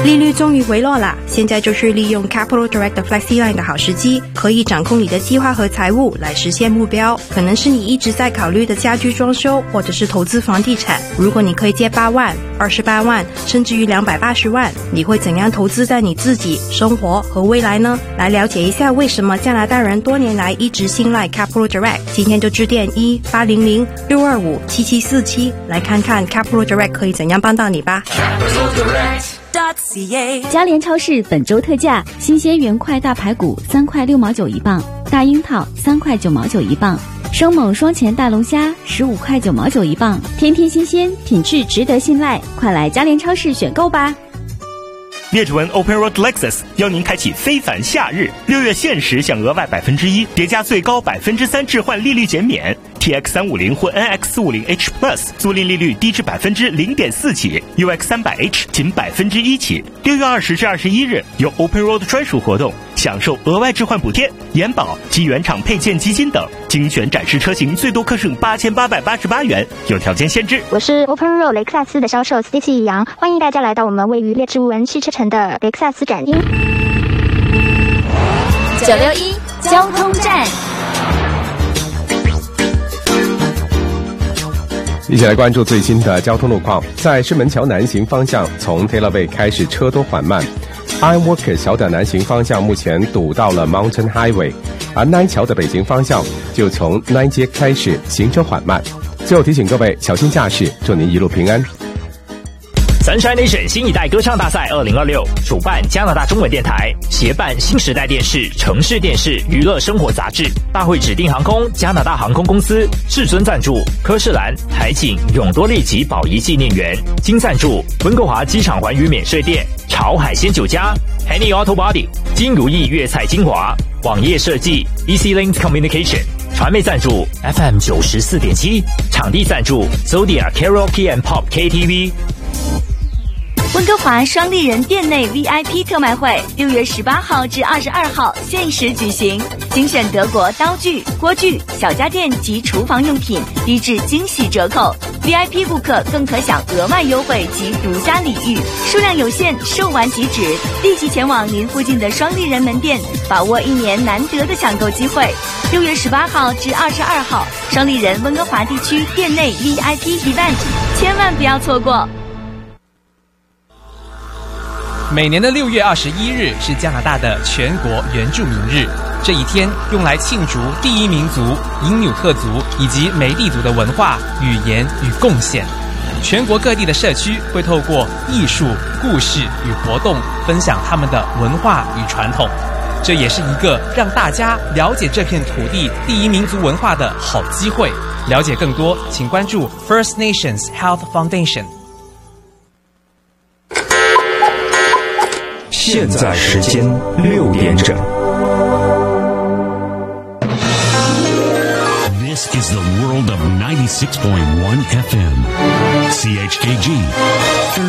利率终于回落啦，现在就是利用 Capital Direct 的 FlexiLine 的好时机，可以掌控你的计划和财务来实现目标。可能是你一直在考虑的家居装修，或者是投资房地产。如果你可以借8万、28万，甚至于280万，你会怎样投资在你自己、生活和未来呢？来了解一下为什么加拿大人多年来一直信赖 Capital Direct， 今天就致电1-800-625-7747来看看 Capital Direct 可以怎样帮到你吧。 嘉联超市本周特价：新鲜原块大排骨3块6毛9一磅，大樱桃3块9毛9一磅，生猛双前大龙虾15块9毛9一磅，天天新鲜，品质值得信赖，快来嘉联超市选购吧！ 列治文 Open Road Lexus 邀您开启非凡夏日，6月限时享额外1%，叠加最高3%置换利率减免。TX 350或 NX 450H Plus 租赁利率低至0.4%起 ，UX 300H 仅1%起。6月20至21日有 Open Road 专属活动，享受额外置换补贴、延保及原厂配件基金等，精选展示车型最多可省8888元，有条件限制。 我是 Open Road 雷克萨斯的销售 Stacy 杨，欢迎大家来到我们位于列治文汽车城的雷克萨斯展厅。 961交通站。 一起来关注最新的交通路况。在石门桥南行方向，从 Taylor Bay 开始车多缓慢。Ironworker 桥的南行方向目前堵到了 Mountain Highway， 而 Nine 桥的北行方向就从 Nine 街开始行车缓慢。最后提醒各位小心驾驶，祝您一路平安。 Sunshine Nation 新一代歌唱大赛2026主办加拿大中文电台，协办新时代电视、城市电视、娱乐生活杂志。大会指定航空加拿大航空公司至尊赞助，科士兰、海景、永多利及宝仪纪念园。金赞助温哥华机场环宇免税店、潮海鲜酒家、Henny Auto Body、金如意粤菜精华、网页设计 Easy Links Communication。传媒赞助 FM 94.7，场地赞助 Zodiac Karaoke and Pop KTV。 温哥华双立人店内 VIP 特卖会6月18号至22号限时举行，精选德国刀具、锅具、小家电及厨房用品，低至惊喜折扣。VIP 顾客更可享额外优惠及独家礼遇，数量有限，售完即止，立即前往您附近的双立人门店，把握1年难得的抢购机会。6月18号至22号，双立人温哥华地区店内 VIP event， 千万不要错过。 每年的6月21日是加拿大的全国原住民日，这一天用来庆祝第一民族因纽特族以及梅地族的文化、语言与贡献。全国各地的社区会透过艺术、故事与活动分享他们的文化与传统，这也是一个让大家了解这片土地第一民族文化的好机会。了解更多，请关注 First Nations Health Foundation。 现在时间6点整。 This is the world of 96.1 FM. CHKG.